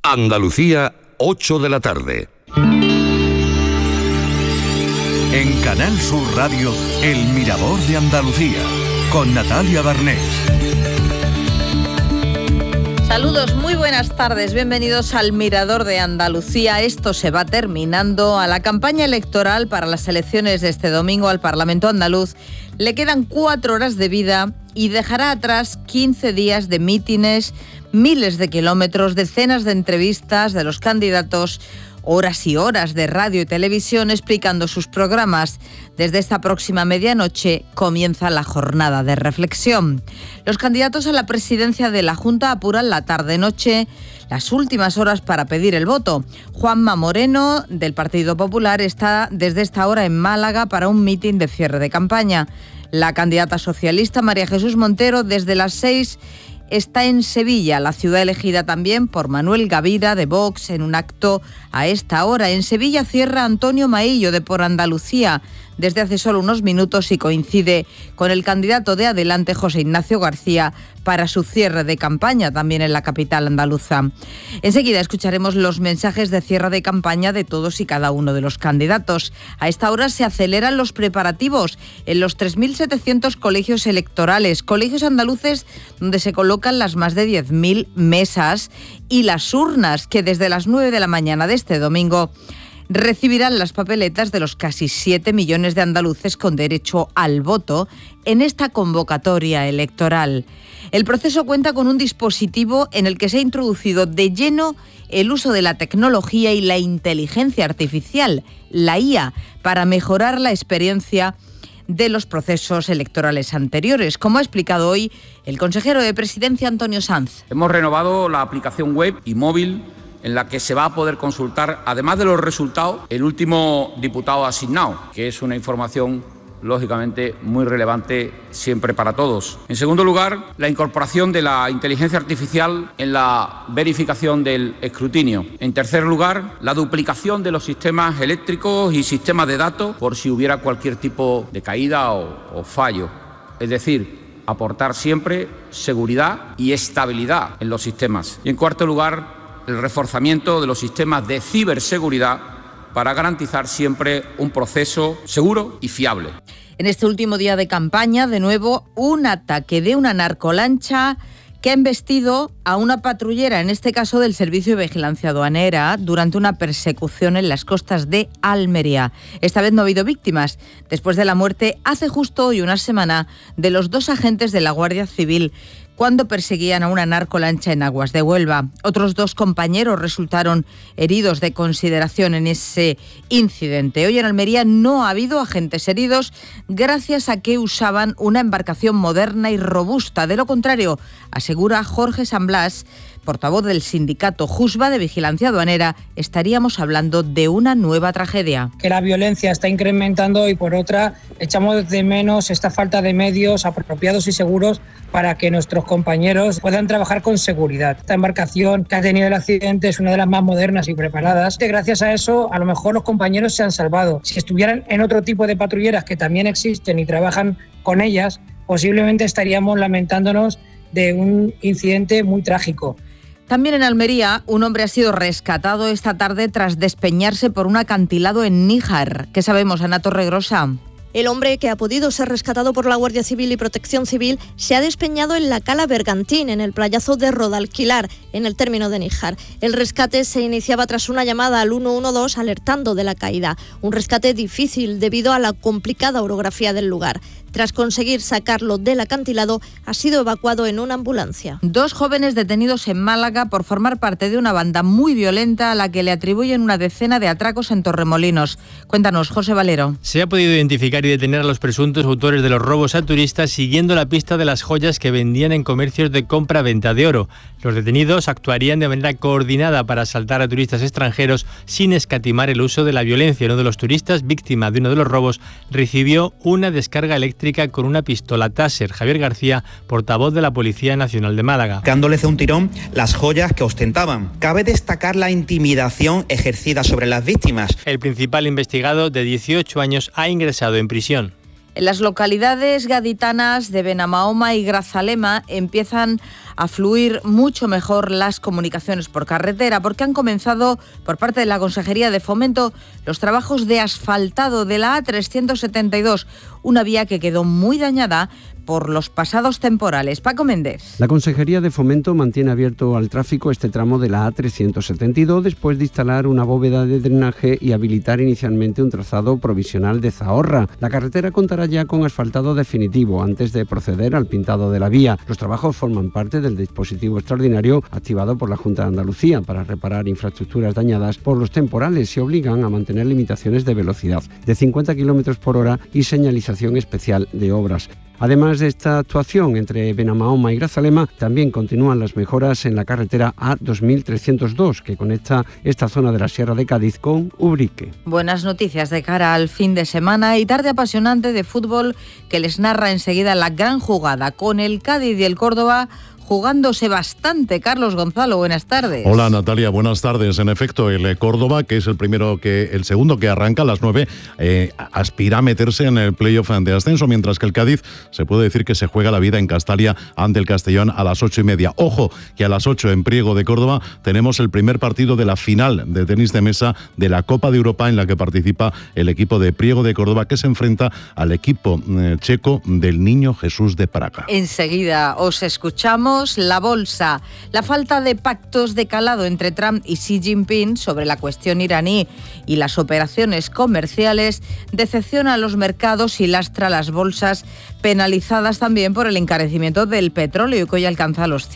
Andalucía, 8 de la tarde. En Canal Sur Radio, El Mirador de Andalucía, con Natalia Barnés. Saludos, muy buenas tardes, bienvenidos al Mirador de Andalucía. Esto se va terminando. A la campaña electoral para las elecciones de este domingo al Parlamento andaluz le quedan 4 horas de vida y dejará atrás 15 días de mítines, miles de kilómetros, decenas de entrevistas de los candidatos, horas y horas de radio y televisión explicando sus programas. Desde esta próxima medianoche comienza la jornada de reflexión. Los candidatos a la presidencia de la Junta apuran la tarde-noche, las últimas horas para pedir el voto. Juanma Moreno, del Partido Popular, está desde esta hora en Málaga para un mitin de cierre de campaña. La candidata socialista María Jesús Montero, desde las 6, está en Sevilla, la ciudad elegida también por Manuel Gavira de Vox, en un acto a esta hora. En Sevilla cierra Antonio Maillo de Por Andalucía desde hace solo unos minutos y coincide con el candidato de Adelante, José Ignacio García, para su cierre de campaña también en la capital andaluza. Enseguida escucharemos los mensajes de cierre de campaña de todos y cada uno de los candidatos. A esta hora se aceleran los preparativos en los 3.700 colegios electorales, colegios andaluces donde se colocan las más de 10.000 mesas y las urnas que desde las 9 de la mañana de este domingo recibirán las papeletas de los casi 7 millones de andaluces con derecho al voto en esta convocatoria electoral. El proceso cuenta con un dispositivo en el que se ha introducido de lleno el uso de la tecnología y la inteligencia artificial, la IA, para mejorar la experiencia de los procesos electorales anteriores, como ha explicado hoy el consejero de Presidencia, Antonio Sanz. Hemos renovado la aplicación web y móvil en la que se va a poder consultar, además de los resultados, el último diputado asignado, que es una información lógicamente muy relevante siempre para todos. En segundo lugar, la incorporación de la inteligencia artificial en la verificación del escrutinio. En tercer lugar, la duplicación de los sistemas eléctricos y sistemas de datos por si hubiera cualquier tipo de caída o fallo. Es decir, aportar siempre seguridad y estabilidad en los sistemas. Y en cuarto lugar, el reforzamiento de los sistemas de ciberseguridad para garantizar siempre un proceso seguro y fiable. En este último día de campaña, de nuevo, un ataque de una narcolancha que ha embestido a una patrullera, en este caso del Servicio de Vigilancia Aduanera, durante una persecución en las costas de Almería. Esta vez no ha habido víctimas, después de la muerte hace justo hoy una semana de los 2 agentes de la Guardia Civil cuando perseguían a una narcolancha en aguas de Huelva. Otros 2 compañeros resultaron heridos de consideración en ese incidente. Hoy en Almería no ha habido agentes heridos gracias a que usaban una embarcación moderna y robusta. De lo contrario, asegura Jorge San Blas, portavoz del sindicato JUSVA de Vigilancia Aduanera, estaríamos hablando de una nueva tragedia. Que la violencia está incrementando y por otra echamos de menos esta falta de medios apropiados y seguros para que nuestros compañeros puedan trabajar con seguridad. Esta embarcación que ha tenido el accidente es una de las más modernas y preparadas. Gracias a eso, a lo mejor los compañeros se han salvado. Si estuvieran en otro tipo de patrulleras que también existen y trabajan con ellas, posiblemente estaríamos lamentándonos de un incidente muy trágico. También en Almería, un hombre ha sido rescatado esta tarde tras despeñarse por un acantilado en Níjar. ¿Qué sabemos, Ana Torregrosa? El hombre, que ha podido ser rescatado por la Guardia Civil y Protección Civil, se ha despeñado en la cala Bergantín, en el playazo de Rodalquilar, en el término de Níjar. El rescate se iniciaba tras una llamada al 112 alertando de la caída. Un rescate difícil debido a la complicada orografía del lugar. Tras conseguir sacarlo del acantilado, ha sido evacuado en una ambulancia. 2 jóvenes detenidos en Málaga por formar parte de una banda muy violenta a la que le atribuyen una decena de atracos en Torremolinos. Cuéntanos, José Valero. Se ha podido identificar y detener a los presuntos autores de los robos a turistas siguiendo la pista de las joyas que vendían en comercios de compra-venta de oro. Los detenidos actuarían de manera coordinada para asaltar a turistas extranjeros sin escatimar el uso de la violencia. Uno de los turistas, víctima de uno de los robos, recibió una descarga eléctrica con una pistola Taser. Javier García, portavoz de la Policía Nacional de Málaga. Dándoles de un tirón las joyas que ostentaban. Cabe destacar la intimidación ejercida sobre las víctimas. El principal investigado, de 18 años, ha ingresado en prisión. En las localidades gaditanas de Benamahoma y Grazalema empiezan a fluir mucho mejor las comunicaciones por carretera, porque han comenzado por parte de la Consejería de Fomento los trabajos de asfaltado de la A372, una vía que quedó muy dañada por los pasados temporales. Paco Méndez. La Consejería de Fomento mantiene abierto al tráfico este tramo de la A372 después de instalar una bóveda de drenaje y habilitar inicialmente un trazado provisional de Zahorra. La carretera contará ya con asfaltado definitivo antes de proceder al pintado de la vía. Los trabajos forman parte del dispositivo extraordinario activado por la Junta de Andalucía para reparar infraestructuras dañadas por los temporales y obligan a mantener limitaciones de velocidad de 50 km por hora y señalización especial de obras. Además de esta actuación entre Benamahoma y Grazalema, también continúan las mejoras en la carretera A2302, que conecta esta zona de la Sierra de Cádiz con Ubrique. Buenas noticias de cara al fin de semana y tarde apasionante de fútbol que les narra enseguida la gran jugada con el Cádiz y el Córdoba, jugándose bastante. Carlos Gonzalo, buenas tardes. Hola Natalia, buenas tardes. En efecto, el Córdoba, que es el segundo que arranca a las 9, aspira a meterse en el playoff de ascenso, mientras que el Cádiz se puede decir que se juega la vida en Castalia ante el Castellón a las 8:30. Ojo, que a las 8 en Priego de Córdoba tenemos el primer partido de la final de tenis de mesa de la Copa de Europa, en la que participa el equipo de Priego de Córdoba, que se enfrenta al equipo checo del Niño Jesús de Praga. Enseguida os escuchamos. La bolsa, la falta de pactos de calado entre Trump y Xi Jinping sobre la cuestión iraní y las operaciones comerciales decepciona a los mercados y lastra las bolsas, penalizadas también por el encarecimiento del petróleo, que hoy alcanza los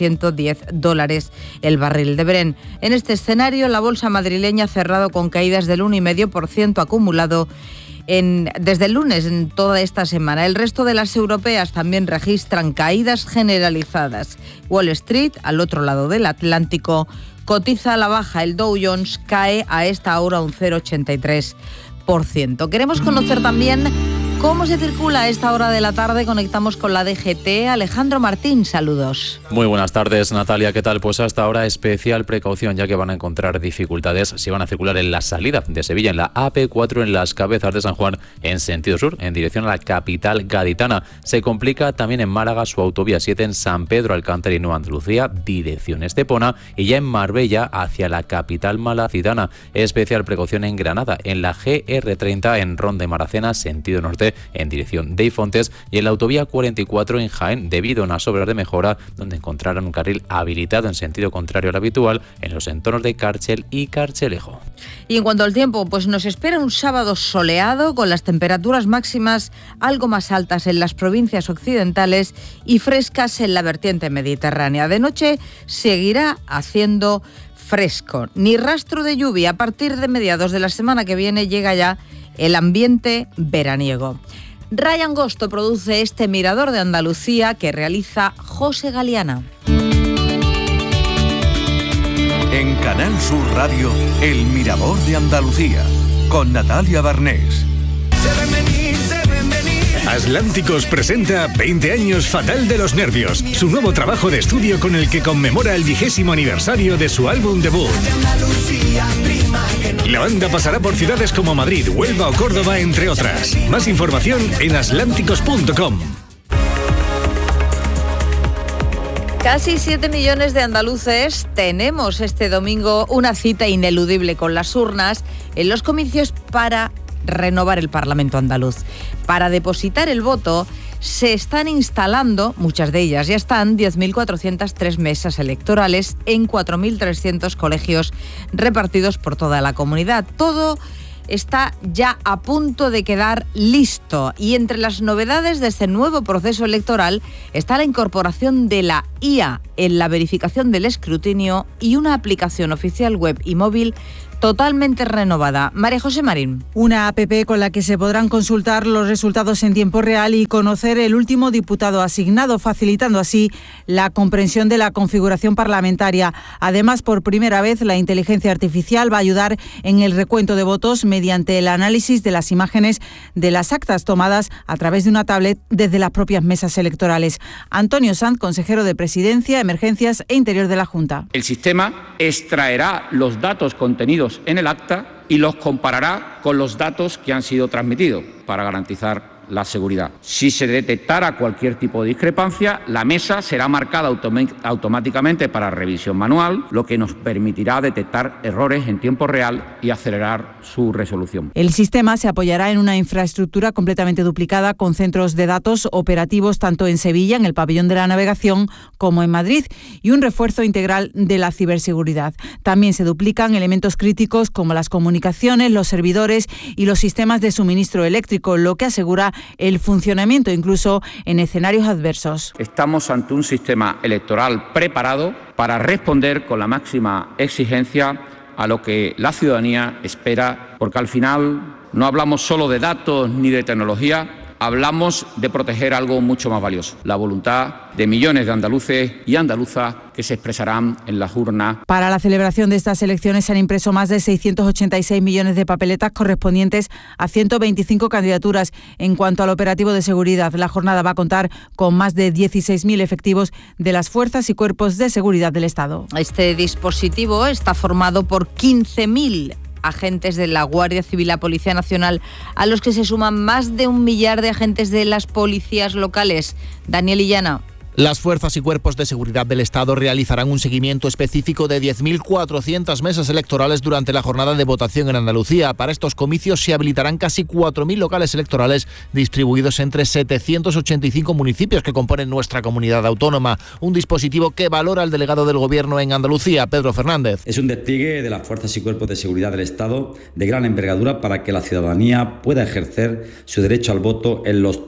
$110 el barril de Brent. En este escenario, la bolsa madrileña ha cerrado con caídas del 1,5% acumulado desde el lunes en toda esta semana. El resto de las europeas también registran caídas generalizadas. Wall Street, al otro lado del Atlántico, cotiza a la baja. El Dow Jones cae a esta hora un 0,83%. Queremos conocer también cómo se circula a esta hora de la tarde. Conectamos con la DGT. Alejandro Martín, saludos. Muy buenas tardes, Natalia. ¿Qué tal? Pues hasta ahora especial precaución, ya que van a encontrar dificultades si van a circular en la salida de Sevilla, en la AP4, en las Cabezas de San Juan, en sentido sur, en dirección a la capital gaditana. Se complica también en Málaga su autovía 7 en San Pedro Alcántara y Nueva Andalucía, dirección Estepona, y ya en Marbella hacia la capital malacitana. Especial precaución en Granada, en la GR30 en Ronda de Maracena, sentido norte, en dirección de Ifontes, y en la autovía 44 en Jaén, debido a unas obras de mejora, donde encontrarán un carril habilitado en sentido contrario al habitual en los entornos de Cárchel y Carchelejo. Y en cuanto al tiempo, pues nos espera un sábado soleado, con las temperaturas máximas algo más altas en las provincias occidentales y frescas en la vertiente mediterránea. De noche seguirá haciendo fresco, ni rastro de lluvia. A partir de mediados de la semana que viene llega ya el ambiente veraniego. Ryan Gosto produce este Mirador de Andalucía que realiza José Galiana. En Canal Sur Radio, El Mirador de Andalucía, con Natalia Barnés. Atlánticos presenta 20 años Fatal de los Nervios, su nuevo trabajo de estudio con el que conmemora el 20º aniversario de su álbum debut. La banda pasará por ciudades como Madrid, Huelva o Córdoba, entre otras. Más información en atlánticos.com. Casi 7 millones de andaluces tenemos este domingo una cita ineludible con las urnas en los comicios para renovar el Parlamento andaluz. Para depositar el voto se están instalando, muchas de ellas ya están, 10.403 mesas electorales en 4.300 colegios repartidos por toda la comunidad. Todo está ya a punto de quedar listo, y entre las novedades de este nuevo proceso electoral está la incorporación de la IA en la verificación del escrutinio y una aplicación oficial web y móvil totalmente renovada. María José Marín. Una app con la que se podrán consultar los resultados en tiempo real y conocer el último diputado asignado, facilitando así la comprensión de la configuración parlamentaria. Además, por primera vez, la inteligencia artificial va a ayudar en el recuento de votos mediante el análisis de las imágenes de las actas tomadas a través de una tablet desde las propias mesas electorales. Antonio Sanz, consejero de Presidencia, Emergencias e Interior de la Junta. El sistema extraerá los datos contenidos en el acta y los comparará con los datos que han sido transmitidos para garantizar la seguridad. Si se detectara cualquier tipo de discrepancia, la mesa será marcada automáticamente para revisión manual, lo que nos permitirá detectar errores en tiempo real y acelerar su resolución. El sistema se apoyará en una infraestructura completamente duplicada con centros de datos operativos tanto en Sevilla, en el pabellón de la navegación, como en Madrid, y un refuerzo integral de la ciberseguridad. También se duplican elementos críticos como las comunicaciones, los servidores y los sistemas de suministro eléctrico, lo que asegura el funcionamiento incluso en escenarios adversos. Estamos ante un sistema electoral preparado para responder con la máxima exigencia a lo que la ciudadanía espera, porque al final no hablamos solo de datos ni de tecnología, hablamos de proteger algo mucho más valioso, la voluntad de millones de andaluces y andaluzas que se expresarán en las urnas. Para la celebración de estas elecciones se han impreso más de 686 millones de papeletas correspondientes a 125 candidaturas. En cuanto al operativo de seguridad, la jornada va a contar con más de 16.000 efectivos de las fuerzas y cuerpos de seguridad del Estado. Este dispositivo está formado por 15.000 agentes de la Guardia Civil, la Policía Nacional, a los que se suman más de 1 millar de agentes de las policías locales. Daniel Illana. Las fuerzas y cuerpos de seguridad del Estado realizarán un seguimiento específico de 10.400 mesas electorales durante la jornada de votación en Andalucía. Para estos comicios se habilitarán casi 4.000 locales electorales distribuidos entre 785 municipios que componen nuestra comunidad autónoma. Un dispositivo que valora el delegado del Gobierno en Andalucía, Pedro Fernández. Es un despliegue de las fuerzas y cuerpos de seguridad del Estado de gran envergadura para que la ciudadanía pueda ejercer su derecho al voto en los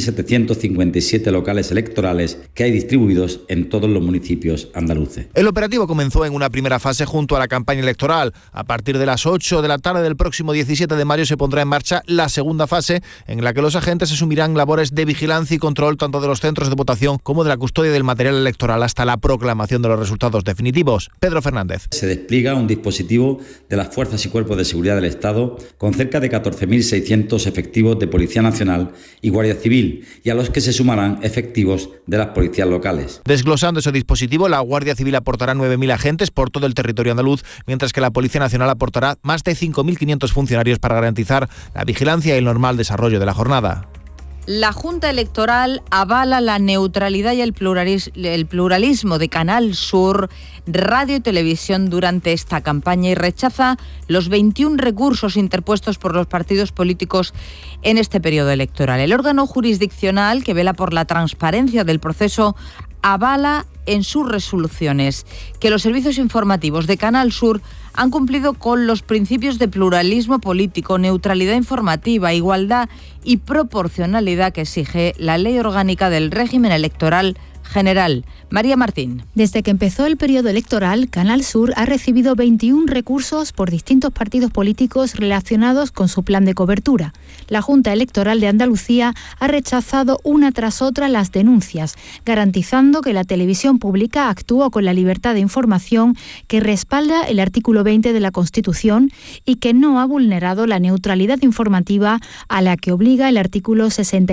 3.757 locales electorales que hay distribuidos en todos los municipios andaluces. El operativo comenzó en una primera fase junto a la campaña electoral. A partir de las 8 de la tarde del próximo 17 de mayo se pondrá en marcha la segunda fase, en la que los agentes asumirán labores de vigilancia y control tanto de los centros de votación como de la custodia del material electoral hasta la proclamación de los resultados definitivos. Pedro Fernández. Se despliega un dispositivo de las fuerzas y cuerpos de seguridad del Estado con cerca de 14.600 efectivos de Policía Nacional y Guardia Civil, y a los que se sumarán efectivos de las policías locales. Desglosando ese dispositivo, la Guardia Civil aportará 9.000 agentes por todo el territorio andaluz, mientras que la Policía Nacional aportará más de 5.500 funcionarios para garantizar la vigilancia y el normal desarrollo de la jornada. La Junta Electoral avala la neutralidad y el pluralismo de Canal Sur, Radio y Televisión durante esta campaña y rechaza los 21 recursos interpuestos por los partidos políticos en este periodo electoral. El órgano jurisdiccional que vela por la transparencia del proceso avala en sus resoluciones que los servicios informativos de Canal Sur han cumplido con los principios de pluralismo político, neutralidad informativa, igualdad y proporcionalidad que exige la Ley Orgánica del Régimen Electoral General. María Martín. Desde que empezó el periodo electoral, Canal Sur ha recibido 21 recursos por distintos partidos políticos relacionados con su plan de cobertura. La Junta Electoral de Andalucía ha rechazado una tras otra las denuncias, garantizando que la televisión pública actúa con la libertad de información que respalda el artículo 20 de la Constitución y que no ha vulnerado la neutralidad informativa a la que obliga el artículo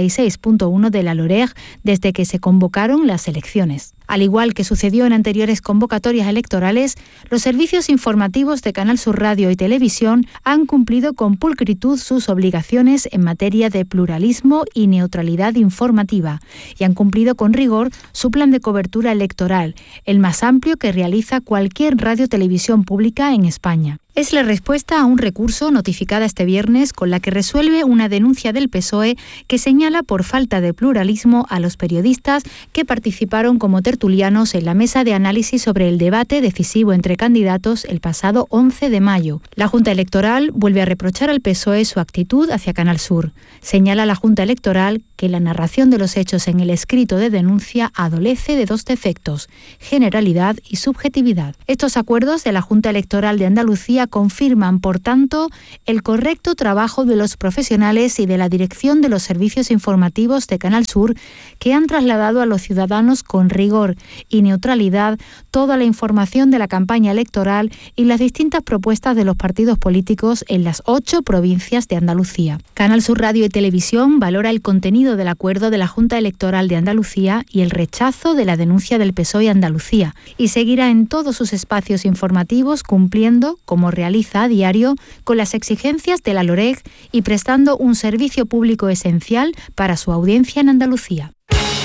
66.1 de la LOREG desde que se convocaron las elecciones. Al igual que sucedió en anteriores convocatorias electorales, los servicios informativos de Canal Sur Radio y Televisión han cumplido con pulcritud sus obligaciones en materia de pluralismo y neutralidad informativa y han cumplido con rigor su plan de cobertura electoral, el más amplio que realiza cualquier radio-televisión pública en España. Es la respuesta a un recurso notificada este viernes con la que resuelve una denuncia del PSOE que señala por falta de pluralismo a los periodistas que participaron como tertulianos en la mesa de análisis sobre el debate decisivo entre candidatos el pasado 11 de mayo. La Junta Electoral vuelve a reprochar al PSOE su actitud hacia Canal Sur. Señala la Junta Electoral que la narración de los hechos en el escrito de denuncia adolece de dos defectos: generalidad y subjetividad. Estos acuerdos de la Junta Electoral de Andalucía confirman, por tanto, el correcto trabajo de los profesionales y de la dirección de los servicios informativos de Canal Sur, que han trasladado a los ciudadanos con rigor rigor y neutralidad toda la información de la campaña electoral y las distintas propuestas de los partidos políticos en las 8 provincias de Andalucía. Canal Sur Radio y Televisión valora el contenido del acuerdo de la Junta Electoral de Andalucía y el rechazo de la denuncia del PSOE Andalucía y seguirá en todos sus espacios informativos cumpliendo, como realiza a diario, con las exigencias de la LOREG y prestando un servicio público esencial para su audiencia en Andalucía.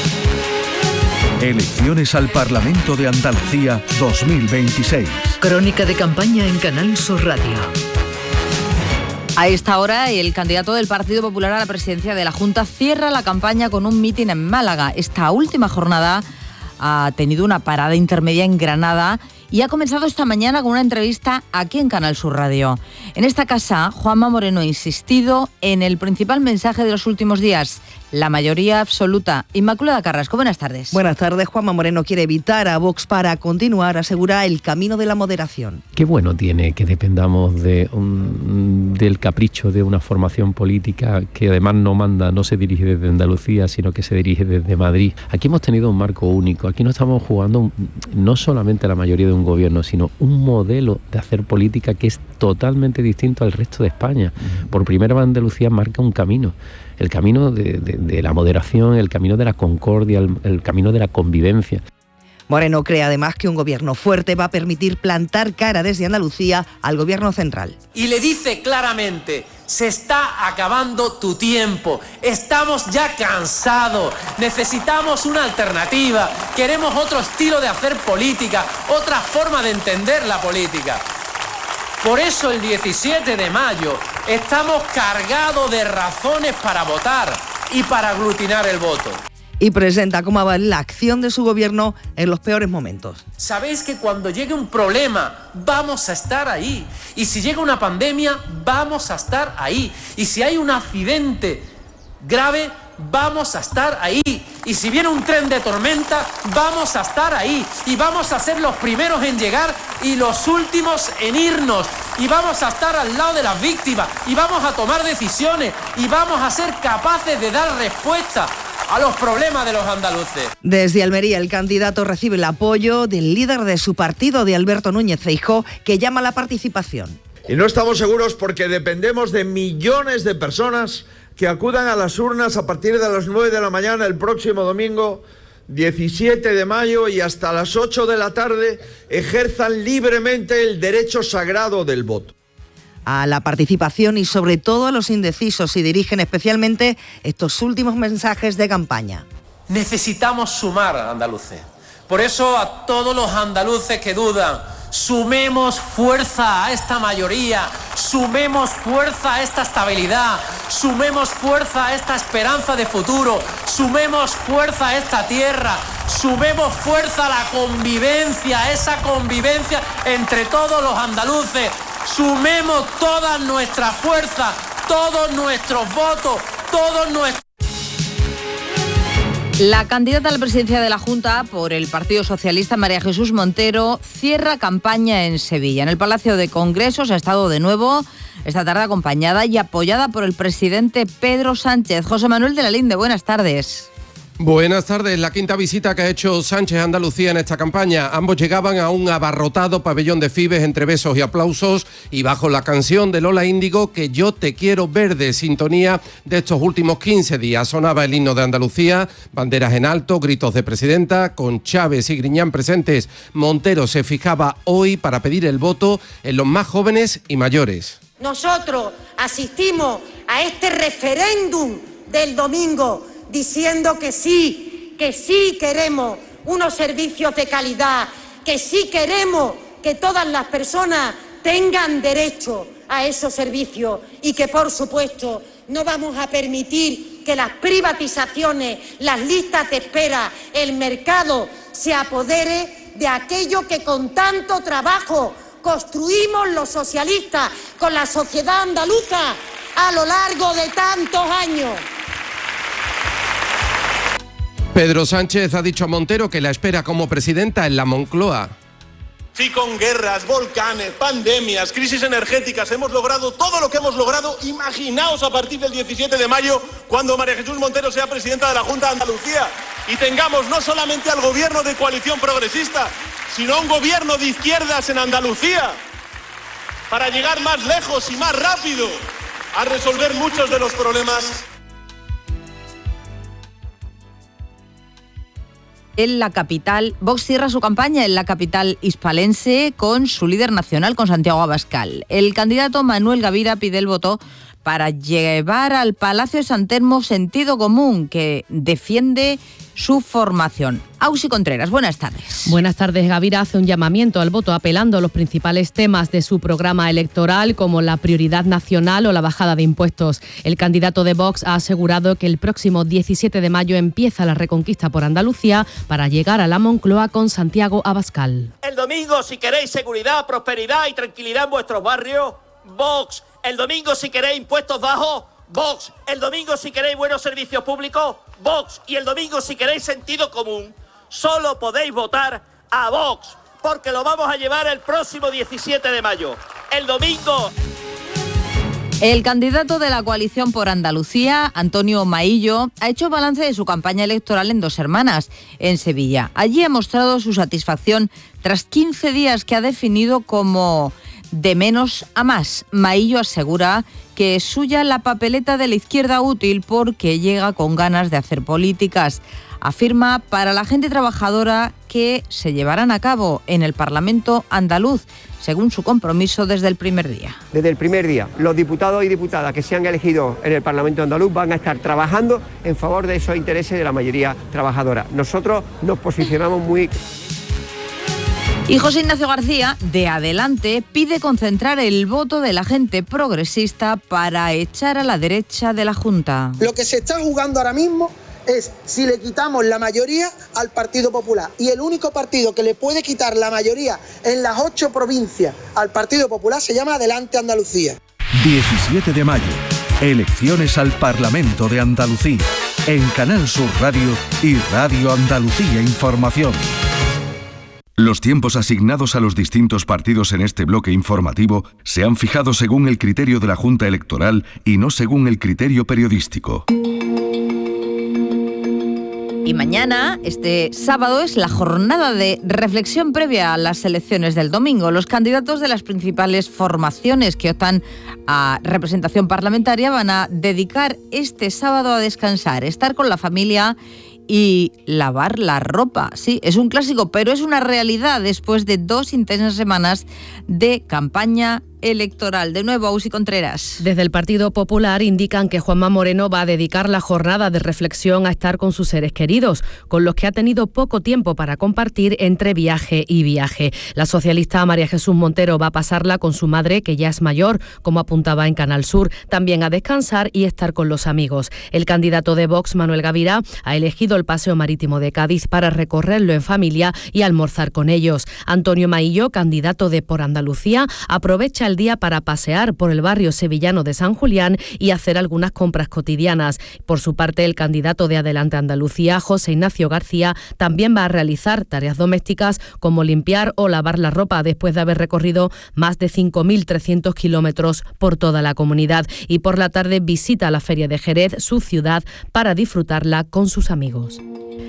Elecciones al Parlamento de Andalucía 2026. Crónica de campaña en Canal Sur Radio. A esta hora, el candidato del Partido Popular a la presidencia de la Junta cierra la campaña con un mitin en Málaga. Esta última jornada ha tenido una parada intermedia en Granada y ha comenzado esta mañana con una entrevista aquí en Canal Sur Radio. En esta casa, Juanma Moreno ha insistido en el principal mensaje de los últimos días: la mayoría absoluta. Inmaculada Carrasco, buenas tardes. Buenas tardes. Juanma Moreno quiere evitar a Vox para continuar, asegura, el camino de la moderación. Qué bueno tiene que dependamos del capricho de una formación política que además no manda, no se dirige desde Andalucía, sino que se dirige desde Madrid. Aquí hemos tenido un marco único. Aquí no estamos jugando no solamente la mayoría de un gobierno, sino un modelo de hacer política que es totalmente distinto al resto de España. Por primera vez Andalucía marca un camino. El camino de la moderación, el camino de la concordia, el camino de la convivencia. Moreno cree además que un gobierno fuerte va a permitir plantar cara desde Andalucía al gobierno central. Y le dice claramente: se está acabando tu tiempo, estamos ya cansados, necesitamos una alternativa, queremos otro estilo de hacer política, otra forma de entender la política. Por eso el 17 de mayo estamos cargados de razones para votar y para aglutinar el voto. Y presenta cómo va la acción de su gobierno en los peores momentos. Sabéis que cuando llegue un problema vamos a estar ahí. Y si llega una pandemia vamos a estar ahí. Y si hay un accidente grave vamos a estar ahí. Y si viene un tren de tormenta vamos a estar ahí. Y vamos a ser los primeros en llegar y los últimos en irnos. Y vamos a estar al lado de las víctimas. Y vamos a tomar decisiones. Y vamos a ser capaces de dar respuesta a los problemas de los andaluces. Desde Almería, el candidato recibe el apoyo del líder de su partido, de Alberto Núñez Feijóo, que llama a la participación. Y no estamos seguros porque dependemos de millones de personas que acudan a las urnas a partir de las 9 de la mañana el próximo domingo 17 de mayo y hasta las 8 de la tarde ejerzan libremente el derecho sagrado del voto. A la participación y sobre todo a los indecisos y dirigen especialmente estos últimos mensajes de campaña. Necesitamos sumar, andaluces. Por eso a todos los andaluces que dudan, sumemos fuerza a esta mayoría, sumemos fuerza a esta estabilidad, sumemos fuerza a esta esperanza de futuro, sumemos fuerza a esta tierra, sumemos fuerza a la convivencia, esa convivencia entre todos los andaluces. Sumemos toda nuestra fuerza, todos nuestros votos, todos nuestros... La candidata a la presidencia de la Junta por el Partido Socialista, María Jesús Montero, cierra campaña en Sevilla. En el Palacio de Congresos ha estado de nuevo esta tarde acompañada y apoyada por el presidente Pedro Sánchez. José Manuel de la Linde, buenas tardes. Buenas tardes. La quinta visita que ha hecho Sánchez a Andalucía en esta campaña. Ambos llegaban a un abarrotado pabellón de Fibes entre besos y aplausos y bajo la canción de Lola Índigo, Que yo te quiero ver, de sintonía de estos últimos 15 días. Sonaba el himno de Andalucía, banderas en alto, gritos de presidenta, con Chávez y Griñán presentes. Montero se fijaba hoy para pedir el voto en los más jóvenes y mayores. Nosotros asistimos a este referéndum del domingo diciendo que sí queremos unos servicios de calidad, que sí queremos que todas las personas tengan derecho a esos servicios y que, por supuesto, no vamos a permitir que las privatizaciones, las listas de espera, el mercado se apodere de aquello que con tanto trabajo construimos los socialistas con la sociedad andaluza a lo largo de tantos años. Pedro Sánchez ha dicho a Montero que la espera como presidenta en la Moncloa. Si con guerras, volcanes, pandemias, crisis energéticas hemos logrado todo lo que hemos logrado, imaginaos a partir del 17 de mayo, cuando María Jesús Montero sea presidenta de la Junta de Andalucía y tengamos no solamente al gobierno de coalición progresista, sino a un gobierno de izquierdas en Andalucía, para llegar más lejos y más rápido a resolver muchos de los problemas. En la capital, Vox cierra su campaña en la capital hispalense con su líder nacional, con Santiago Abascal. El candidato Manuel Gavira pide el voto para llevar al Palacio de San Telmo sentido común, que defiende su formación. Ausi Contreras, buenas tardes. Buenas tardes. Gavira hace un llamamiento al voto apelando a los principales temas de su programa electoral, como la prioridad nacional o la bajada de impuestos. El candidato de Vox ha asegurado que el próximo 17 de mayo empieza la reconquista por Andalucía para llegar a la Moncloa con Santiago Abascal. El domingo, si queréis seguridad, prosperidad y tranquilidad en vuestros barrios, Vox. El domingo, si queréis impuestos bajos, Vox. El domingo, si queréis buenos servicios públicos, Vox. Y el domingo, si queréis sentido común, solo podéis votar a Vox, porque lo vamos a llevar el próximo 17 de mayo. El domingo. El candidato de la coalición por Andalucía, Antonio Maillo, ha hecho balance de su campaña electoral en Dos Hermanas, en Sevilla. Allí ha mostrado su satisfacción tras 15 días que ha definido como de menos a más. Maillo asegura que es suya la papeleta de la izquierda útil porque llega con ganas de hacer políticas. Afirma para la gente trabajadora que se llevarán a cabo en el Parlamento andaluz, según su compromiso desde el primer día. Desde el primer día, los diputados y diputadas que se han elegido en el Parlamento andaluz van a estar trabajando en favor de esos intereses de la mayoría trabajadora. Nosotros nos posicionamos muy... Y José Ignacio García, de Adelante, pide concentrar el voto de la gente progresista para echar a la derecha de la Junta. Lo que se está jugando ahora mismo es si le quitamos la mayoría al Partido Popular. Y el único partido que le puede quitar la mayoría en las 8 provincias al Partido Popular se llama Adelante Andalucía. 17 de mayo, elecciones al Parlamento de Andalucía, en Canal Sur Radio y Radio Andalucía Información. Los tiempos asignados a los distintos partidos en este bloque informativo se han fijado según el criterio de la Junta Electoral y no según el criterio periodístico. Y mañana, este sábado, es la jornada de reflexión previa a las elecciones del domingo. Los candidatos de las principales formaciones que optan a representación parlamentaria van a dedicar este sábado a descansar, estar con la familia y lavar la ropa. Sí, es un clásico, pero es una realidad después de 2 intensas semanas de campaña electoral. De nuevo, Ausi Contreras. Desde el Partido Popular indican que Juanma Moreno va a dedicar la jornada de reflexión a estar con sus seres queridos, con los que ha tenido poco tiempo para compartir entre viaje y viaje. La socialista María Jesús Montero va a pasarla con su madre, que ya es mayor, como apuntaba en Canal Sur, también a descansar y estar con los amigos. El candidato de Vox, Manuel Gavira, ha elegido el Paseo Marítimo de Cádiz para recorrerlo en familia y almorzar con ellos. Antonio Maillo, candidato de Por Andalucía, aprovecha el día para pasear por el barrio sevillano de San Julián y hacer algunas compras cotidianas. Por su parte, el candidato de Adelante Andalucía, José Ignacio García, también va a realizar tareas domésticas como limpiar o lavar la ropa después de haber recorrido más de 5.300 kilómetros por toda la comunidad. Y por la tarde visita la Feria de Jerez, su ciudad, para disfrutarla con sus amigos.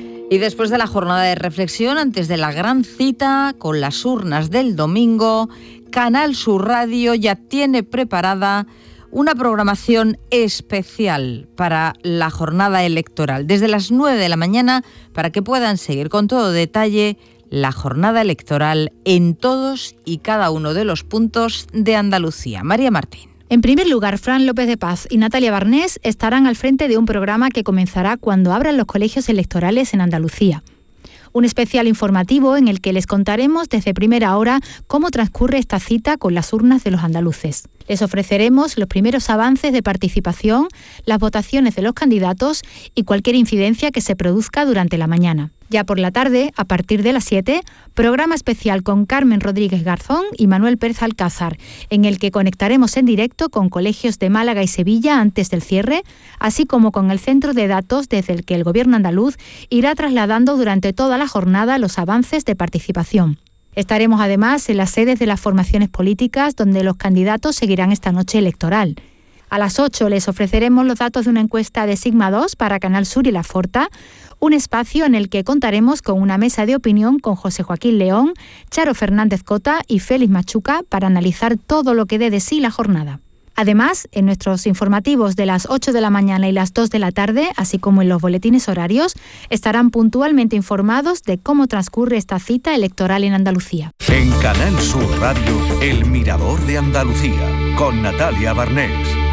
Y después de la jornada de reflexión, antes de la gran cita con las urnas del domingo, Canal Sur Radio ya tiene preparada una programación especial para la jornada electoral, desde las 9 de la mañana, para que puedan seguir con todo detalle la jornada electoral en todos y cada uno de los puntos de Andalucía. María Martín. En primer lugar, Fran López de Paz y Natalia Barnés estarán al frente de un programa que comenzará cuando abran los colegios electorales en Andalucía. Un especial informativo en el que les contaremos desde primera hora cómo transcurre esta cita con las urnas de los andaluces. Les ofreceremos los primeros avances de participación, las votaciones de los candidatos y cualquier incidencia que se produzca durante la mañana. Ya por la tarde, a partir de las 7, programa especial con Carmen Rodríguez Garzón y Manuel Pérez Alcázar, en el que conectaremos en directo con colegios de Málaga y Sevilla antes del cierre, así como con el centro de datos desde el que el Gobierno andaluz irá trasladando durante toda la jornada los avances de participación. Estaremos además en las sedes de las formaciones políticas donde los candidatos seguirán esta noche electoral. A las 8 les ofreceremos los datos de una encuesta de Sigma 2 para Canal Sur y La Forta, un espacio en el que contaremos con una mesa de opinión con José Joaquín León, Charo Fernández Cota y Félix Machuca para analizar todo lo que dé de sí la jornada. Además, en nuestros informativos de las 8 de la mañana y las 2 de la tarde, así como en los boletines horarios, estarán puntualmente informados de cómo transcurre esta cita electoral en Andalucía. En Canal Sur Radio, El Mirador de Andalucía, con Natalia Barnés.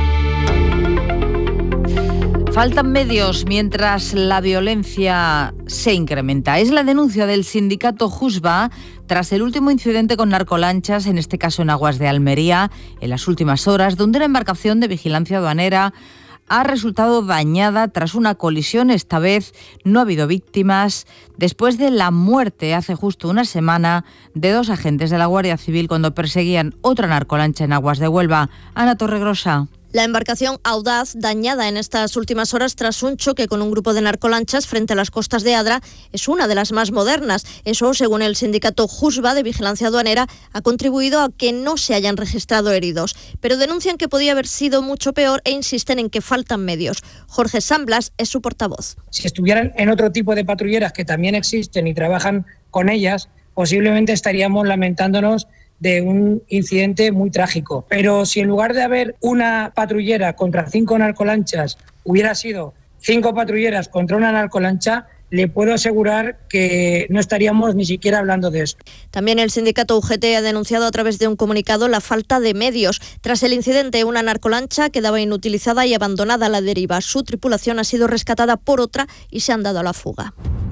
Faltan medios mientras la violencia se incrementa. Es la denuncia del sindicato Jusba tras el último incidente con narcolanchas, en este caso en aguas de Almería, en las últimas horas, donde una embarcación de vigilancia aduanera ha resultado dañada tras una colisión. Esta vez no ha habido víctimas, después de la muerte hace justo una semana de 2 agentes de la Guardia Civil cuando perseguían otra narcolancha en aguas de Huelva. Ana Torregrosa. La embarcación Audaz, dañada en estas últimas horas tras un choque con un grupo de narcolanchas frente a las costas de Adra, es una de las más modernas. Eso, según el sindicato Jusba de Vigilancia Aduanera, ha contribuido a que no se hayan registrado heridos. Pero denuncian que podía haber sido mucho peor e insisten en que faltan medios. Jorge Samblas es su portavoz. Si estuvieran en otro tipo de patrulleras que también existen y trabajan con ellas, posiblemente estaríamos lamentándonos de un incidente muy trágico. Pero si en lugar de haber una patrullera contra 5 narcolanchas, hubiera sido 5 patrulleras contra una narcolancha, le puedo asegurar que no estaríamos ni siquiera hablando de eso. También el sindicato UGT ha denunciado a través de un comunicado la falta de medios. Tras el incidente, una narcolancha quedaba inutilizada y abandonada a la deriva. Su tripulación ha sido rescatada por otra y se han dado a la fuga.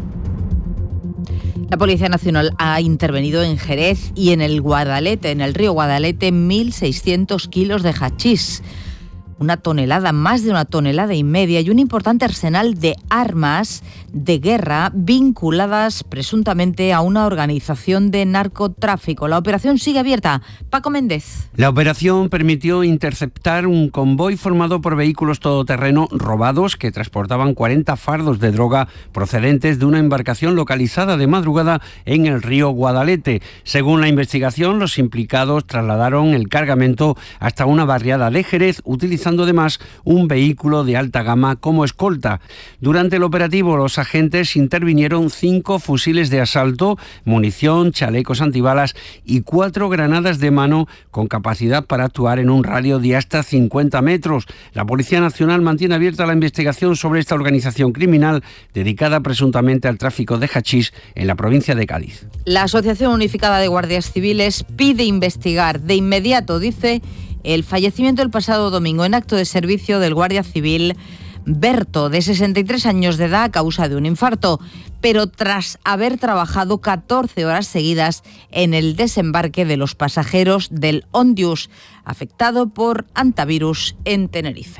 La Policía Nacional ha intervenido en Jerez y en el Guadalete, en el río Guadalete, 1.600 kilos de hachís. Más de una tonelada y media, y un importante arsenal de armas de guerra vinculadas presuntamente a una organización de narcotráfico. La operación sigue abierta. Paco Méndez. La operación permitió interceptar un convoy formado por vehículos todoterreno robados que transportaban 40 fardos de droga procedentes de una embarcación localizada de madrugada en el río Guadalete. Según la investigación, los implicados trasladaron el cargamento hasta una barriada de Jerez, utilizando además un vehículo de alta gama como escolta. Durante el operativo, los agentes intervinieron 5 fusiles de asalto, munición, chalecos antibalas y 4 granadas de mano con capacidad para actuar en un radio de hasta 50 metros. La Policía Nacional mantiene abierta la investigación sobre esta organización criminal dedicada presuntamente al tráfico de hachís en la provincia de Cádiz. La Asociación Unificada de Guardias Civiles pide investigar de inmediato, dice, el fallecimiento el pasado domingo en acto de servicio del guardia civil Berto, de 63 años de edad, a causa de un infarto, pero tras haber trabajado 14 horas seguidas en el desembarque de los pasajeros del Ondius, afectado por antivirus en Tenerife.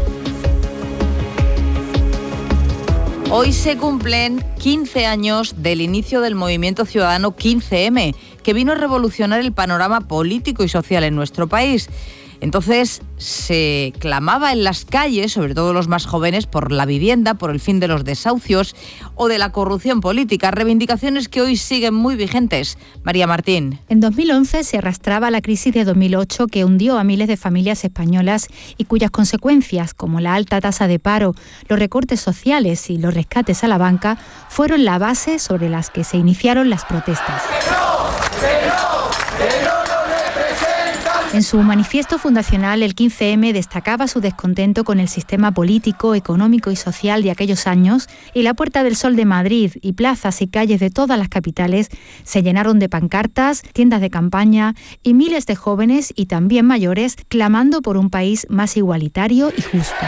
Hoy se cumplen 15 años del inicio del movimiento ciudadano 15M, que vino a revolucionar el panorama político y social en nuestro país. Entonces se clamaba en las calles, sobre todo los más jóvenes, por la vivienda, por el fin de los desahucios o de la corrupción política, reivindicaciones que hoy siguen muy vigentes. María Martín. En 2011 se arrastraba la crisis de 2008 que hundió a miles de familias españolas y cuyas consecuencias, como la alta tasa de paro, los recortes sociales y los rescates a la banca, fueron la base sobre las que se iniciaron las protestas. En su manifiesto fundacional, el 15M destacaba su descontento con el sistema político, económico y social de aquellos años, y la Puerta del Sol de Madrid y plazas y calles de todas las capitales se llenaron de pancartas, tiendas de campaña y miles de jóvenes y también mayores clamando por un país más igualitario y justo.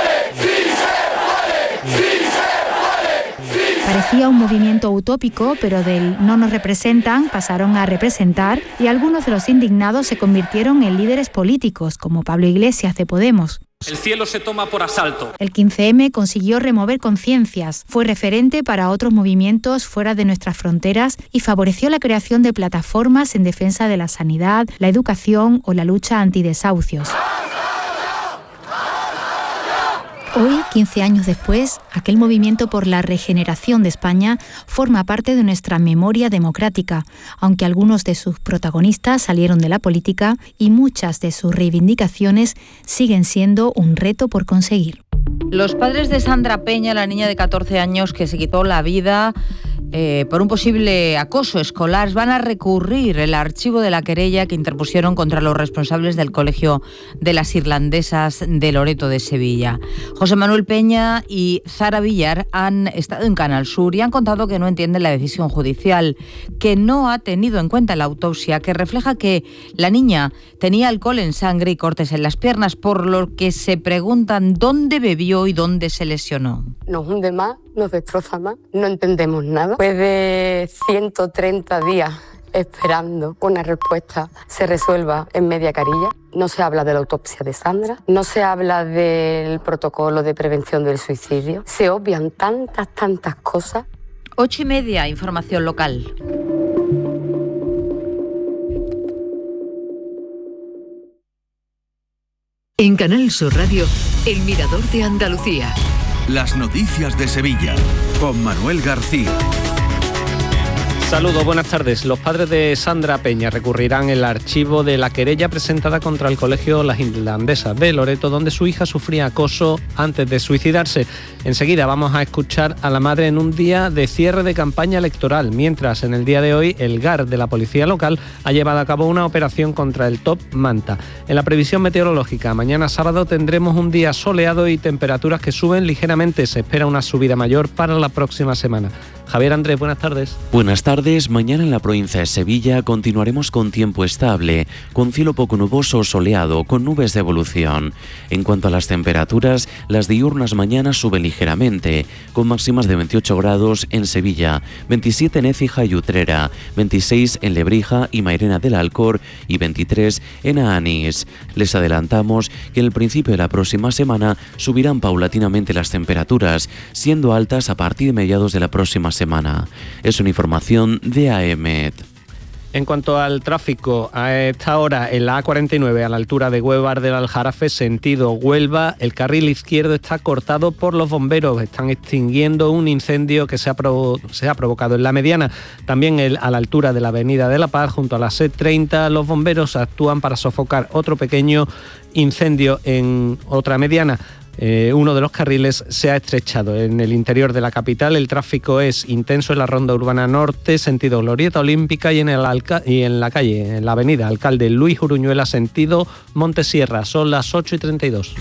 Parecía un movimiento utópico, pero del no nos representan pasaron a representar y algunos de los indignados se convirtieron en líderes políticos, como Pablo Iglesias de Podemos. El cielo se toma por asalto. El 15M consiguió remover conciencias, fue referente para otros movimientos fuera de nuestras fronteras y favoreció la creación de plataformas en defensa de la sanidad, la educación o la lucha antidesahucios. Hoy, 15 años después, aquel movimiento por la regeneración de España forma parte de nuestra memoria democrática, aunque algunos de sus protagonistas salieron de la política y muchas de sus reivindicaciones siguen siendo un reto por conseguir. Los padres de Sandra Peña, la niña de 14 años que se quitó la vida por un posible acoso escolar, van a recurrir el archivo de la querella que interpusieron contra los responsables del Colegio de las Irlandesas de Loreto de Sevilla. José Manuel Peña y Zara Villar han estado en Canal Sur y han contado que no entienden la decisión judicial, que no ha tenido en cuenta la autopsia, que refleja que la niña tenía alcohol en sangre y cortes en las piernas, por lo que se preguntan dónde bebió y dónde se lesionó. Nos hunde más, nos destroza más, no entendemos nada. Después de 130 días esperando que una respuesta se resuelva en media carilla, no se habla de la autopsia de Sandra, no se habla del protocolo de prevención del suicidio, se obvian tantas cosas. 8:30, información local. En Canal Sur Radio, El Mirador de Andalucía. Las noticias de Sevilla, con Manuel García. Saludos, buenas tardes. Los padres de Sandra Peña recurrirán el archivo de la querella presentada contra el Colegio Las Irlandesas de Loreto, donde su hija sufría acoso antes de suicidarse. Enseguida vamos a escuchar a la madre en un día de cierre de campaña electoral, mientras en el día de hoy el GAR de la Policía Local ha llevado a cabo una operación contra el Top Manta. En la previsión meteorológica, mañana sábado tendremos un día soleado y temperaturas que suben ligeramente. Se espera una subida mayor para la próxima semana. Javier Andrés, buenas tardes. Buenas tardes. Mañana en la provincia de Sevilla continuaremos con tiempo estable, con cielo poco nuboso o soleado, con nubes de evolución. En cuanto a las temperaturas, las diurnas mañana suben ligeramente, con máximas de 28 grados en Sevilla, 27 en Écija y Utrera, 26 en Lebrija y Mairena del Alcor y 23 en Aánís. Les adelantamos que en el principio de la próxima semana subirán paulatinamente las temperaturas, siendo altas a partir de mediados de la próxima semana. Es una información de AEMET. En cuanto al tráfico, a esta hora en la A49 a la altura de Huevar del Aljarafe, sentido Huelva, el carril izquierdo está cortado por los bomberos. Están extinguiendo un incendio que se ha provocado en la mediana. También a la altura de la Avenida de la Paz, junto a la C30, los bomberos actúan para sofocar otro pequeño incendio en otra mediana. Uno de los carriles se ha estrechado. En el interior de la capital el tráfico es intenso en la Ronda Urbana Norte, sentido Glorieta Olímpica, y en la avenida Alcalde Luis Uruñuela, sentido Montesierra. Son las 8:32.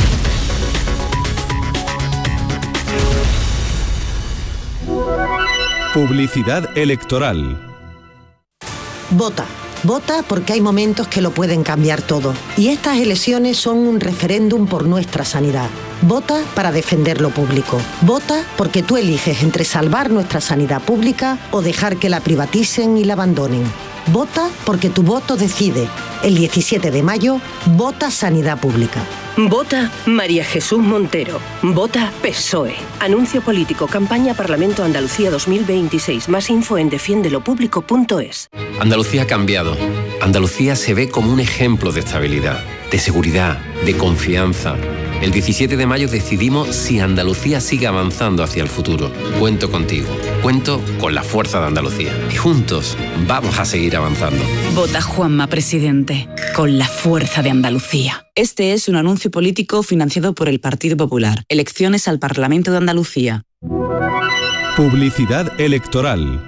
Publicidad electoral. Vota. Vota porque hay momentos que lo pueden cambiar todo. Y estas elecciones son un referéndum por nuestra sanidad. Vota para defender lo público. Vota porque tú eliges entre salvar nuestra sanidad pública o dejar que la privaticen y la abandonen. Vota porque tu voto decide. El 17 de mayo, vota Sanidad Pública. Vota María Jesús Montero. Vota PSOE. Anuncio político. Campaña Parlamento Andalucía 2026. Más info en defiendelopublico.es. Andalucía ha cambiado. Andalucía se ve como un ejemplo de estabilidad, de seguridad, de confianza. El 17 de mayo decidimos si Andalucía sigue avanzando hacia el futuro. Cuento contigo. Cuento con la fuerza de Andalucía. Y juntos vamos a seguir avanzando. Vota Juanma Presidente. Con la fuerza de Andalucía. Este es un anuncio político financiado por el Partido Popular. Elecciones al Parlamento de Andalucía. Publicidad electoral.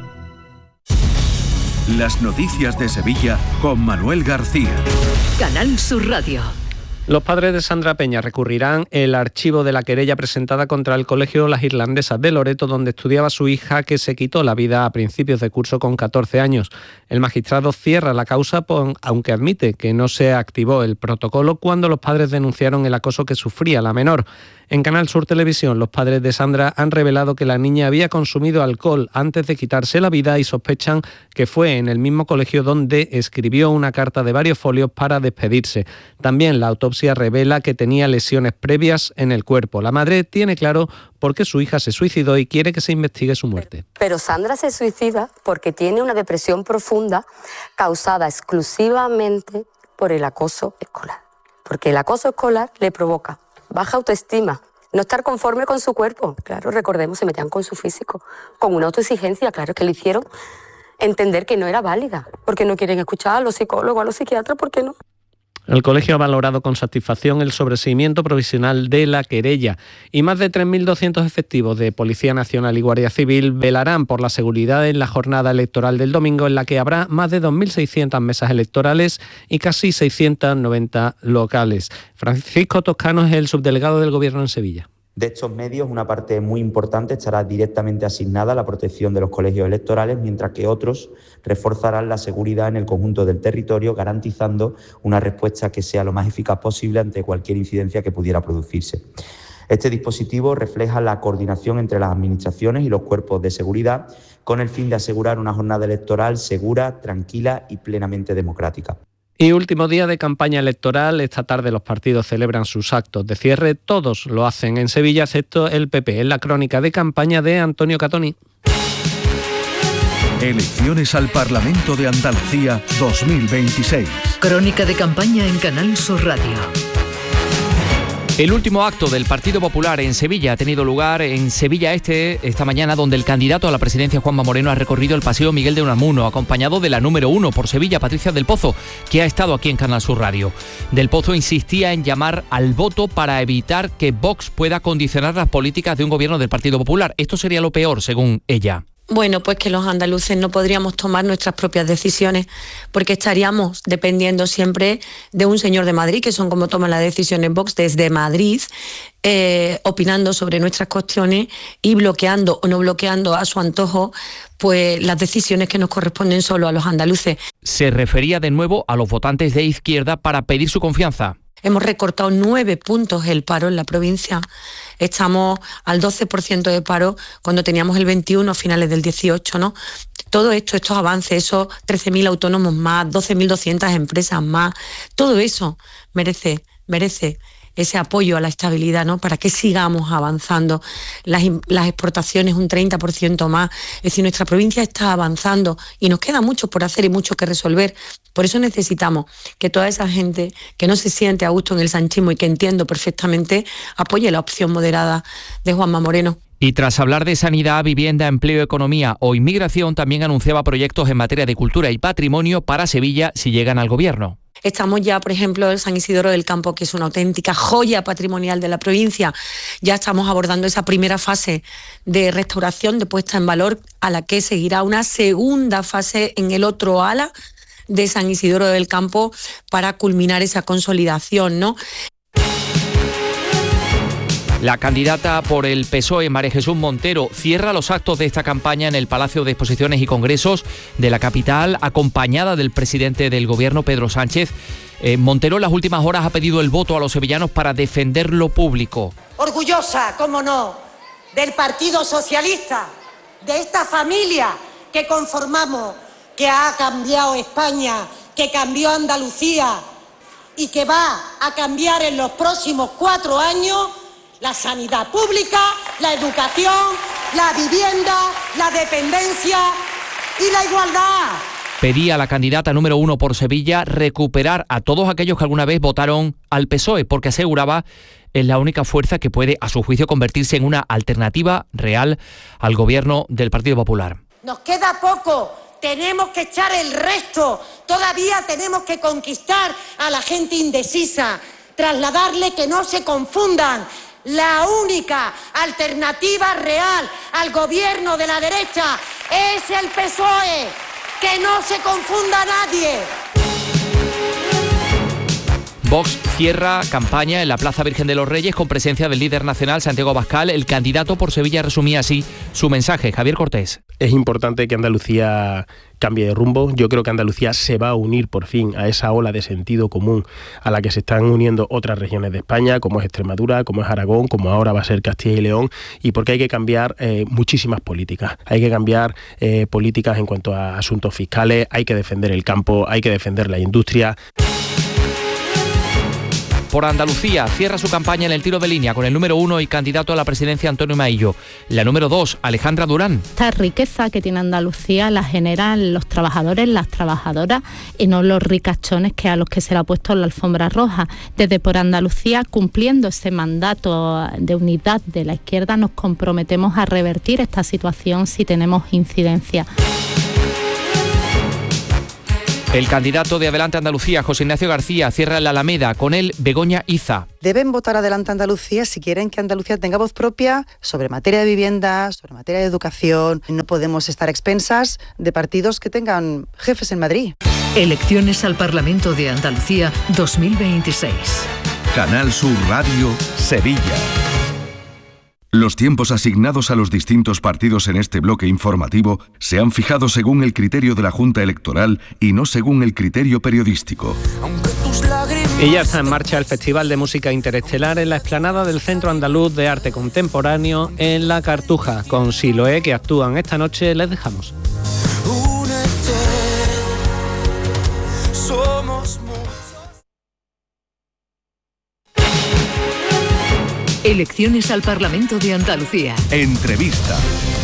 Las noticias de Sevilla con Manuel García. Canal Sur Radio. Los padres de Sandra Peña recurrirán el archivo de la querella presentada contra el Colegio Las Irlandesas de Loreto, donde estudiaba su hija, que se quitó la vida a principios de curso con 14 años. El magistrado cierra la causa, aunque admite que no se activó el protocolo cuando los padres denunciaron el acoso que sufría la menor. En Canal Sur Televisión, los padres de Sandra han revelado que la niña había consumido alcohol antes de quitarse la vida y sospechan que fue en el mismo colegio donde escribió una carta de varios folios para despedirse. También la autopsia revela que tenía lesiones previas en el cuerpo. La madre tiene claro por qué su hija se suicidó y quiere que se investigue su muerte. Pero Sandra se suicida porque tiene una depresión profunda causada exclusivamente por el acoso escolar. Porque el acoso escolar le provoca baja autoestima, no estar conforme con su cuerpo. Claro, recordemos, se metían con su físico, con una autoexigencia, claro, que le hicieron entender que no era válida, porque no quieren escuchar a los psicólogos, a los psiquiatras, ¿por qué no? El colegio ha valorado con satisfacción el sobreseimiento provisional de la querella y más de 3.200 efectivos de Policía Nacional y Guardia Civil velarán por la seguridad en la jornada electoral del domingo, en la que habrá más de 2.600 mesas electorales y casi 690 locales. Francisco Toscano es el subdelegado del Gobierno en Sevilla. De estos medios, una parte muy importante estará directamente asignada a la protección de los colegios electorales, mientras que otros reforzarán la seguridad en el conjunto del territorio, garantizando una respuesta que sea lo más eficaz posible ante cualquier incidencia que pudiera producirse. Este dispositivo refleja la coordinación entre las administraciones y los cuerpos de seguridad, con el fin de asegurar una jornada electoral segura, tranquila y plenamente democrática. Y último día de campaña electoral. Esta tarde los partidos celebran sus actos de cierre. Todos lo hacen en Sevilla, excepto el PP. Es la crónica de campaña de Antonio Catoni. Elecciones al Parlamento de Andalucía 2026. Crónica de campaña en Canal Sur Radio. El último acto del Partido Popular en Sevilla ha tenido lugar en Sevilla Este esta mañana, donde el candidato a la presidencia, Juanma Moreno, ha recorrido el Paseo Miguel de Unamuno, acompañado de la número 1 por Sevilla, Patricia del Pozo, que ha estado aquí en Canal Sur Radio. Del Pozo insistía en llamar al voto para evitar que Vox pueda condicionar las políticas de un gobierno del Partido Popular. Esto sería lo peor, según ella. Bueno, pues que los andaluces no podríamos tomar nuestras propias decisiones, porque estaríamos dependiendo siempre de un señor de Madrid, que son como toman las decisiones Vox desde Madrid, opinando sobre nuestras cuestiones y bloqueando o no bloqueando a su antojo pues las decisiones que nos corresponden solo a los andaluces. Se refería de nuevo a los votantes de izquierda para pedir su confianza. Hemos recortado 9 puntos el paro en la provincia. Estamos al 12% de paro cuando teníamos el 21 a finales del 18, ¿no? Todo esto, estos avances, esos 13.000 autónomos más, 12.200 empresas más, todo eso merece ese apoyo a la estabilidad, ¿no? Para que sigamos avanzando. Las exportaciones un 30% más. Es decir, nuestra provincia está avanzando y nos queda mucho por hacer y mucho que resolver. Por eso necesitamos que toda esa gente que no se siente a gusto en el sanchismo y que entiendo perfectamente, apoye la opción moderada de Juanma Moreno. Y tras hablar de sanidad, vivienda, empleo, economía o inmigración, también anunciaba proyectos en materia de cultura y patrimonio para Sevilla si llegan al gobierno. Estamos ya, por ejemplo, en San Isidoro del Campo, que es una auténtica joya patrimonial de la provincia. Ya estamos abordando esa primera fase de restauración, de puesta en valor, a la que seguirá una segunda fase en el otro ala de San Isidoro del Campo para culminar esa consolidación, ¿no? La candidata por el PSOE, María Jesús Montero, cierra los actos de esta campaña en el Palacio de Exposiciones y Congresos de la capital, acompañada del presidente del Gobierno, Pedro Sánchez. Montero en las últimas horas ha pedido el voto a los sevillanos para defender lo público. Orgullosa, cómo no, del Partido Socialista, de esta familia que conformamos, que ha cambiado España, que cambió Andalucía y que va a cambiar en los próximos 4 años la sanidad pública, la educación, la vivienda, la dependencia y la igualdad. Pedía a la candidata número 1 por Sevilla recuperar a todos aquellos que alguna vez votaron al PSOE, porque aseguraba es la única fuerza que puede, a su juicio, convertirse en una alternativa real al gobierno del Partido Popular. Nos queda poco. Tenemos que echar el resto. Todavía tenemos que conquistar a la gente indecisa, trasladarle que no se confundan. La única alternativa real al gobierno de la derecha es el PSOE. Que no se confunda nadie. Vox cierra campaña en la Plaza Virgen de los Reyes con presencia del líder nacional Santiago Abascal. El candidato por Sevilla resumía así su mensaje. Javier Cortés. Es importante que Andalucía cambie de rumbo. Yo creo que Andalucía se va a unir por fin a esa ola de sentido común a la que se están uniendo otras regiones de España, como es Extremadura, como es Aragón, como ahora va a ser Castilla y León, y porque hay que cambiar muchísimas políticas. Hay que cambiar políticas en cuanto a asuntos fiscales, hay que defender el campo, hay que defender la industria. por Andalucía cierra su campaña en el tiro de línea con el número 1 y candidato a la presidencia Antonio Maillo. La número 2, Alejandra Durán. Esta riqueza que tiene Andalucía la generan los trabajadores, las trabajadoras y no los ricachones que a los que se le ha puesto la alfombra roja. Desde Por Andalucía, cumpliendo ese mandato de unidad de la izquierda, nos comprometemos a revertir esta situación si tenemos incidencia. El candidato de Adelante Andalucía, José Ignacio García, cierra la Alameda, con él Begoña Iza. Deben votar Adelante Andalucía si quieren que Andalucía tenga voz propia sobre materia de vivienda, sobre materia de educación. No podemos estar a expensas de partidos que tengan jefes en Madrid. Elecciones al Parlamento de Andalucía 2026. Canal Sur Radio, Sevilla. Los tiempos asignados a los distintos partidos en este bloque informativo se han fijado según el criterio de la Junta Electoral y no según el criterio periodístico. Y ya está en marcha el Festival de Música Interestelar en la explanada del Centro Andaluz de Arte Contemporáneo en La Cartuja. Con Siloé, que actúan esta noche, les dejamos. Elecciones al Parlamento de Andalucía. Entrevista.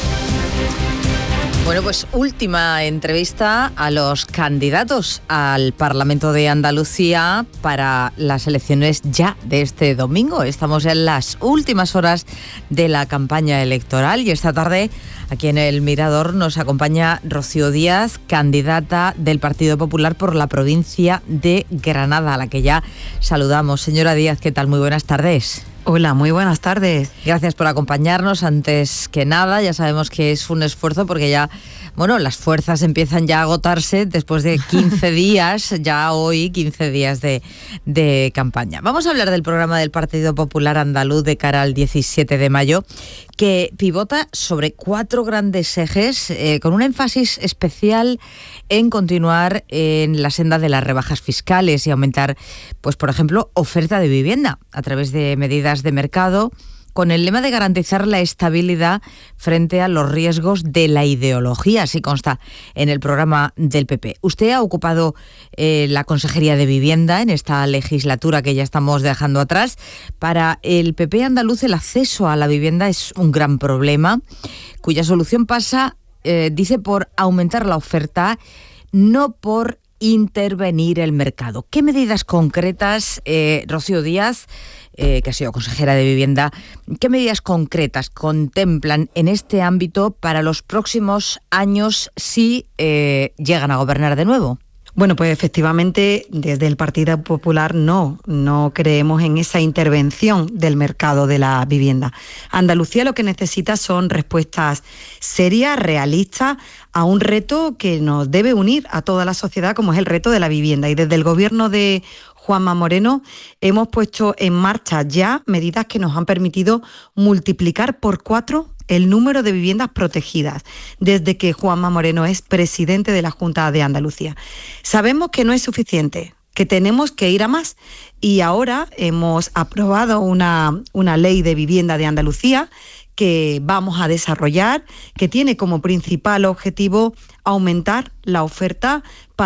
Bueno, pues última entrevista a los candidatos al Parlamento de Andalucía para las elecciones ya de este domingo. Estamos en las últimas horas de la campaña electoral y esta tarde aquí en El Mirador nos acompaña Rocío Díaz, candidata del Partido Popular por la provincia de Granada, a la que ya saludamos. Señora Díaz, ¿qué tal? Muy buenas tardes. Hola, muy buenas tardes. Gracias por acompañarnos. Antes que nada, ya sabemos que es un esfuerzo porque ya, bueno, las fuerzas empiezan ya a agotarse después de 15 días, ya hoy 15 días de campaña. Vamos a hablar del programa del Partido Popular Andaluz de cara al 17 de mayo, que pivota sobre 4 grandes ejes, con un énfasis especial en continuar en la senda de las rebajas fiscales y aumentar, pues por ejemplo, oferta de vivienda a través de medidas de mercado, con el lema de garantizar la estabilidad frente a los riesgos de la ideología, así consta en el programa del PP. Usted ha ocupado la Consejería de Vivienda en esta legislatura que ya estamos dejando atrás. Para el PP andaluz el acceso a la vivienda es un gran problema, cuya solución pasa, dice, por aumentar la oferta, no por intervenir el mercado. ¿Qué medidas concretas, Rocío Díaz, que ha sido consejera de Vivienda, qué medidas concretas contemplan en este ámbito para los próximos años si llegan a gobernar de nuevo? Bueno, pues efectivamente desde el Partido Popular no creemos en esa intervención del mercado de la vivienda. Andalucía lo que necesita son respuestas serias, realistas, a un reto que nos debe unir a toda la sociedad, como es el reto de la vivienda. Y desde el gobierno de Juanma Moreno hemos puesto en marcha ya medidas que nos han permitido multiplicar por 4 el número de viviendas protegidas desde que Juanma Moreno es presidente de la Junta de Andalucía. Sabemos que no es suficiente, que tenemos que ir a más, y ahora hemos aprobado una ley de vivienda de Andalucía que vamos a desarrollar, que tiene como principal objetivo aumentar la oferta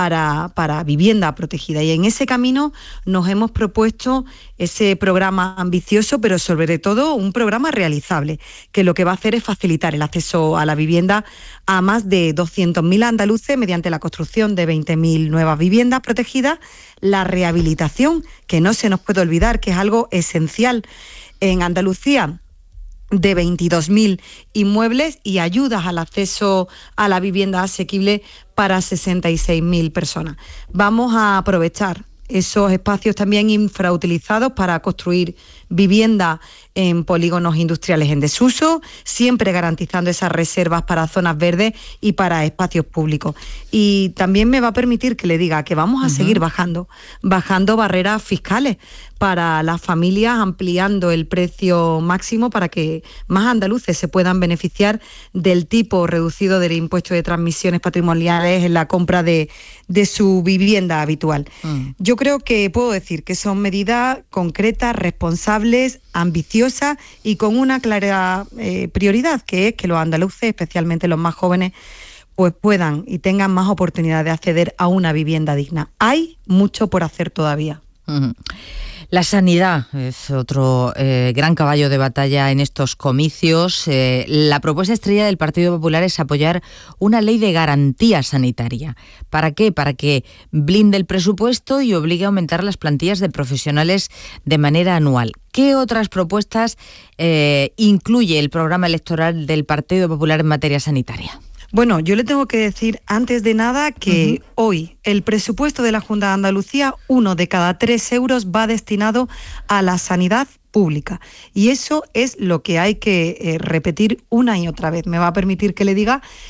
para vivienda protegida. Y en ese camino nos hemos propuesto ese programa ambicioso, pero sobre todo un programa realizable, que lo que va a hacer es facilitar el acceso a la vivienda a más de 200.000 andaluces mediante la construcción de 20.000 nuevas viviendas protegidas, la rehabilitación, que no se nos puede olvidar que es algo esencial en Andalucía, de 22.000 inmuebles, y ayudas al acceso a la vivienda asequible para 66.000 personas. Vamos a aprovechar esos espacios también infrautilizados para construir vivienda en polígonos industriales en desuso, siempre garantizando esas reservas para zonas verdes y para espacios públicos. Y también me va a permitir que le diga que vamos a seguir bajando barreras fiscales para las familias, ampliando el precio máximo para que más andaluces se puedan beneficiar del tipo reducido del impuesto de transmisiones patrimoniales en la compra de su vivienda habitual. Yo creo que puedo decir que son medidas concretas, responsables, ambiciosas y con una clara prioridad, que es que los andaluces, especialmente los más jóvenes, pues puedan y tengan más oportunidad de acceder a una vivienda digna. Hay mucho por hacer todavía. La sanidad es otro gran caballo de batalla en estos comicios. La propuesta estrella del Partido Popular es apoyar una ley de garantía sanitaria. ¿Para qué? Para que blinde el presupuesto y obligue a aumentar las plantillas de profesionales de manera anual. ¿Qué otras propuestas incluye el programa electoral del Partido Popular en materia sanitaria? Bueno, yo le tengo que decir antes de nada que hoy el presupuesto de la Junta de Andalucía, 1 de cada 3 euros va destinado a la sanidad pública. Y eso es lo que hay que repetir una y otra vez. Me va a permitir que le diga